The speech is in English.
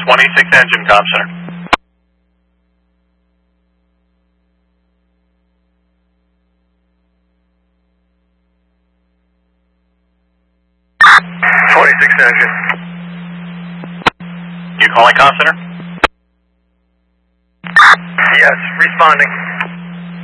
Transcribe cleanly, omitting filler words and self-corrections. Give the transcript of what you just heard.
26 engine, Comm Center. You calling Comm Center? Yes, responding.